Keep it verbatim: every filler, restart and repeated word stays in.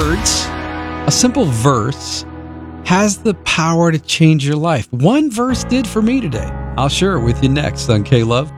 words, a simple verse, has the power to change your life. One verse did for me today. I'll share it with you next on K-Love.